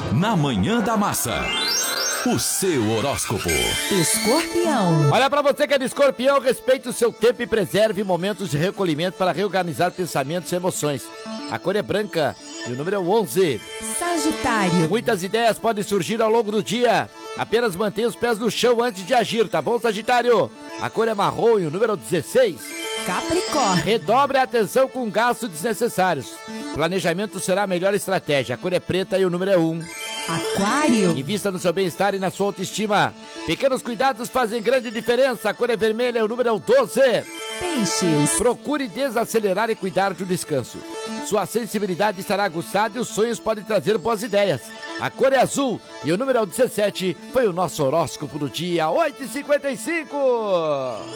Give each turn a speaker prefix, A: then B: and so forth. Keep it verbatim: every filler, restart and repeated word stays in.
A: Na Manhã da Massa. O seu horóscopo.
B: Escorpião.
C: Olha, pra você que é de escorpião, respeite o seu tempo e preserve momentos de recolhimento para reorganizar pensamentos e emoções. A cor é branca e o número é onze.
B: Sagitário.
C: Muitas ideias podem surgir ao longo do dia. Apenas mantenha os pés no chão antes de agir, tá bom, Sagitário? A cor é marrom e o número é dezesseis.
B: Capricórnio.
C: Redobre a atenção com gastos desnecessários. Planejamento será a melhor estratégia. A cor é preta e o número é um.
B: Aquário.
C: Invista no seu bem-estar e na sua autoestima. Pequenos cuidados fazem grande diferença. A cor é vermelha e o número é o doze.
B: Peixes.
C: Procure desacelerar e cuidar do descanso. Sua sensibilidade estará aguçada e os sonhos podem trazer boas ideias. A cor é azul e o número é o dezessete. Foi o nosso horóscopo do dia, oito e cinquenta e cinco.